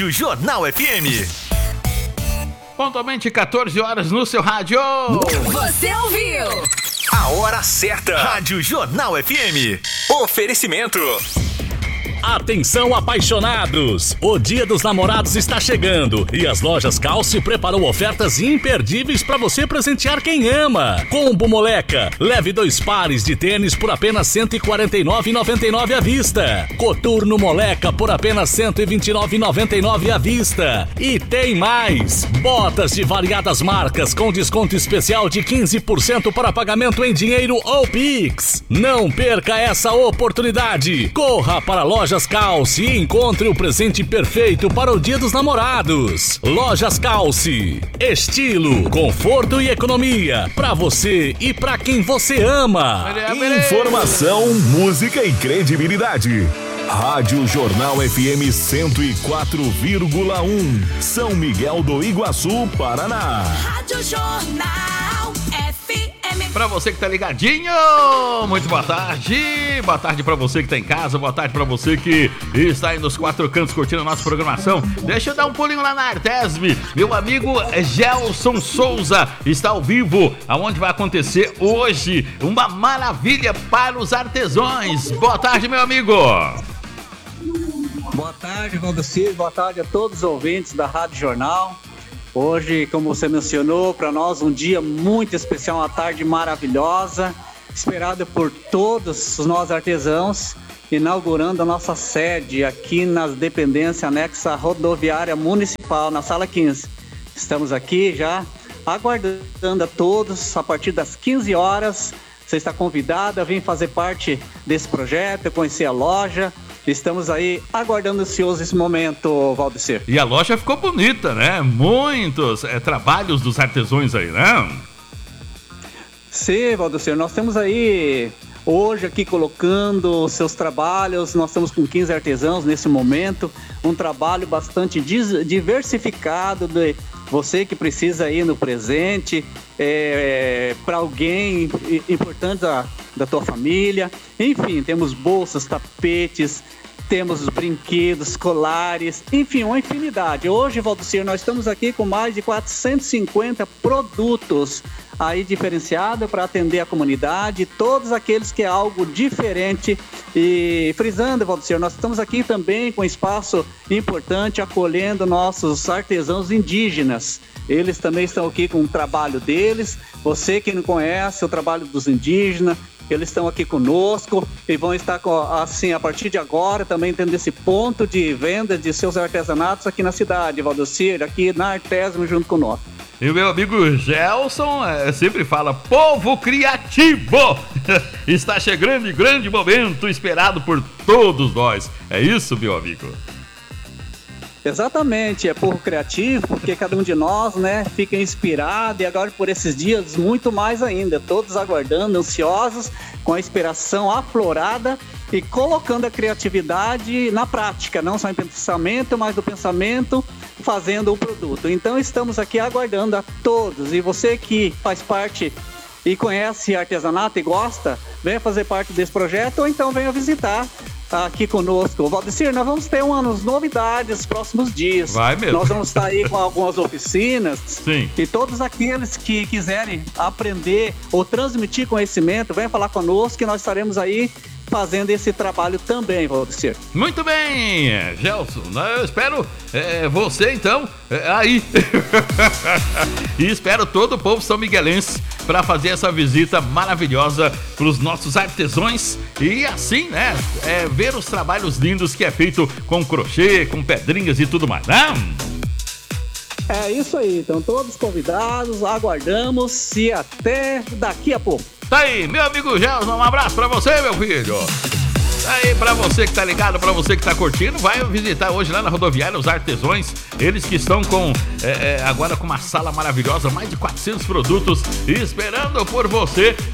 O Jornal FM. Pontualmente 14 horas no seu rádio. Você ouviu? A hora certa. Rádio Jornal FM. Oferecimento. Atenção, apaixonados! O Dia dos Namorados está chegando e as lojas Calce preparou ofertas imperdíveis para você presentear quem ama. Combo Moleca, leve 2 pares de tênis por apenas R$ 149,99 à vista. Coturno Moleca por apenas R$ 129,99 à vista. E tem mais! Botas de variadas marcas com desconto especial de 15% para pagamento em dinheiro ou Pix. Não perca essa oportunidade! Corra para a Lojas Calce e encontre o presente perfeito para o Dia dos Namorados. Lojas Calce. Estilo, conforto e economia. Pra você e pra quem você ama. Informação, música e credibilidade. Rádio Jornal FM 104,1. São Miguel do Iguaçu, Paraná. Rádio Jornal FM. Pra você que tá ligadinho, muito boa tarde. Boa tarde pra você que tá em casa. Boa tarde pra você que está aí nos 4 cantos curtindo a nossa programação. Deixa eu dar um pulinho lá na Artesme. Meu amigo Gelson Souza está ao vivo, aonde vai acontecer hoje uma maravilha para os artesãos. Boa tarde, meu amigo. Boa tarde, Valdecir. Boa tarde a todos os ouvintes da Rádio Jornal. Hoje, como você mencionou, para nós um dia muito especial, uma tarde maravilhosa, esperada por todos os nós artesãos, inaugurando a nossa sede aqui nas dependências anexa rodoviária municipal, na sala 15. Estamos aqui já aguardando a todos a partir das 15 horas. Você está convidado a vir fazer parte desse projeto, conhecer a loja. Estamos aí aguardando ansioso esse momento, Valdecir. E a loja ficou bonita, né? Muitos trabalhos dos artesãos aí, né? Sim, Valdecir, nós temos aí hoje aqui colocando seus trabalhos. Nós estamos com 15 artesãos nesse momento. Um trabalho bastante diversificado de você que precisa ir no presente, para alguém importante da tua família. Enfim, temos bolsas, tapetes, temos brinquedos, colares, enfim, uma infinidade. Hoje, Valdecir, nós estamos aqui com mais de 450 produtos aí diferenciados para atender a comunidade, todos aqueles que é algo diferente. E frisando, Valdecir, nós estamos aqui também com espaço importante acolhendo nossos artesãos indígenas. Eles também estão aqui com o trabalho deles. Você que não conhece o trabalho dos indígenas, eles estão aqui conosco e vão estar, assim, a partir de agora, também tendo esse ponto de venda de seus artesanatos aqui na cidade, Valdecir, aqui na Artesme junto conosco. E o meu amigo Gelson sempre fala, povo criativo! Está chegando grande momento esperado por todos nós. É isso, meu amigo? Exatamente, é povo criativo, porque cada um de nós, né, fica inspirado e agora por esses dias muito mais ainda, todos aguardando, ansiosos, com a inspiração aflorada e colocando a criatividade na prática, não só em pensamento, mas do pensamento fazendo o produto. Então estamos aqui aguardando a todos, e você que faz parte e conhece artesanato e gosta, venha fazer parte desse projeto ou então venha visitar aqui conosco. Valdecir, nós vamos ter umas novidades nos próximos dias. Vai mesmo. Nós vamos estar aí com algumas oficinas. Sim. E todos aqueles que quiserem aprender ou transmitir conhecimento, venham falar conosco que nós estaremos aí fazendo esse trabalho também, Valdecir. Muito bem, Gelson, eu espero você então aí. E espero todo o povo são miguelense para fazer essa visita maravilhosa para os nossos artesãos e assim, né, ver os trabalhos lindos que é feito com crochê, com pedrinhas e tudo mais, né? É isso aí, então todos convidados, aguardamos e até daqui a pouco. Tá aí, meu amigo Gelson, um abraço pra você, meu filho. Tá aí, pra você que tá ligado, pra você que tá curtindo, vai visitar hoje lá na rodoviária os artesãos, eles que estão com, agora com uma sala maravilhosa, mais de 400 produtos esperando por você.